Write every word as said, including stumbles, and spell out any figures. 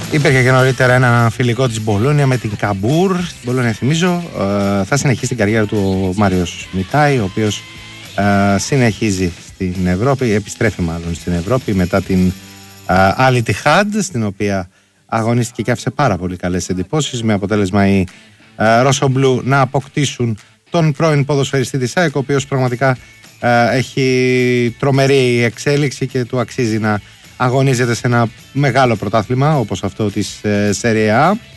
Υπήρχε και νωρίτερα ένα φιλικό της Μπολόνια με την Καμπούρ. Στην Μπολόνια, θυμίζω, ε, θα συνεχίσει την καριέρα του ο Μάριος Μιτάι, ο οποίος ε, συνεχίζει στην Ευρώπη, επιστρέφει μάλλον στην Ευρώπη μετά την Al Ittihad, στην οποία αγωνίστηκε και άφησε πάρα πολύ καλές εντυπώσεις, με αποτέλεσμα οι Ροσομπλού να αποκτήσουν τον πρώην ποδοσφαιριστή της ΑΕΚ, ο οποίος πραγματικά ε, έχει τρομερή εξέλιξη και του αξίζει να αγωνίζεται σε ένα μεγάλο πρωτάθλημα όπως αυτό της ε, Serie A.